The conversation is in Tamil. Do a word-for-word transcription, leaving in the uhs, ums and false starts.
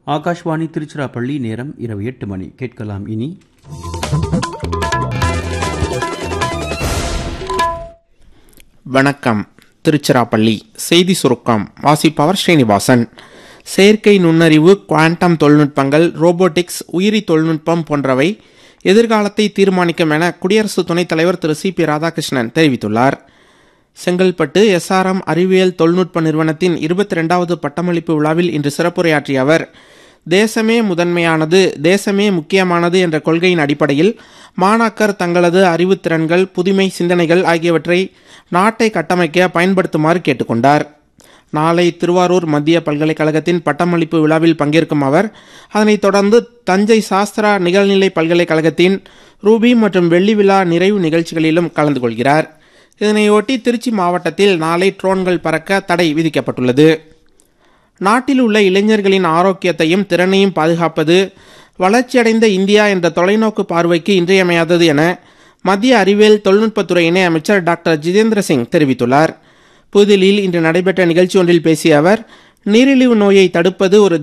ஆகாஷ்வாணி திருச்சிராப்பள்ளி. நேரம் இரவு எட்டு மணி. கேட்கலாம் இனி வணக்கம். திருச்சிராப்பள்ளி செய்தி சுருக்கம் வாசிப்பவர் ஸ்ரீனிவாசன். செயற்கை நுண்ணறிவு, குவாண்டம் தொழில்நுட்பங்கள், ரோபோட்டிக்ஸ், உயிரி தொழில்நுட்பம் போன்றவை எதிர்காலத்தை தீர்மானிக்கும் என குடியரசு துணைத் தலைவர் திரு சி பி ராதாகிருஷ்ணன் தெரிவித்துள்ளார். செங்கல்பட்டு எஸ்ஆர்எம் அறிவியல் தொழில்நுட்ப நிறுவனத்தின் இருபத்தி இரண்டாவது பட்டமளிப்பு விழாவில் இன்று சிறப்புரையாற்றிய அவர், தேசமே முதன்மையானது, தேசமே முக்கியமானது என்ற கொள்கையின் அடிப்படையில் மாணாக்கர் தங்களது அறிவுத்திறன்கள், புதுமை சிந்தனைகள் ஆகியவற்றை நாட்டை கட்டமைக்க பயன்படுத்துமாறு கேட்டுக்கொண்டார். நாளை திருவாரூர் மத்திய பல்கலைக்கழகத்தின் பட்டமளிப்பு விழாவில் பங்கேற்கும் அவர் அதனைத் தொடர்ந்து தஞ்சை சாஸ்திரா நிகழ்நிலை பல்கலைக்கழகத்தின் ரூபி மற்றும் வெள்ளி விழா நிறைவு நிகழ்ச்சிகளிலும் கலந்து கொள்கிறார். இதனையொட்டி திருச்சி மாவட்டத்தில் நாளை ட்ரோன்கள் பறக்க தடை விதிக்கப்பட்டுள்ளது. நாட்டில் உள்ள இளைஞர்களின் ஆரோக்கியத்தையும் திறனையும் பாதுகாப்பது வளர்ச்சியடைந்த இந்தியா என்ற தொலைநோக்கு பார்வைக்கு இன்றியமையாதது என மத்திய அறிவியல் தொழில்நுட்பத்துறை இணை அமைச்சர் டாக்டர் ஜிதேந்திர சிங் தெரிவித்துள்ளார். புதுதில்லியில் இன்று நடைபெற்ற நிகழ்ச்சி ஒன்றில் பேசிய அவர், நீரிழிவு நோயை தடுப்பது ஒரு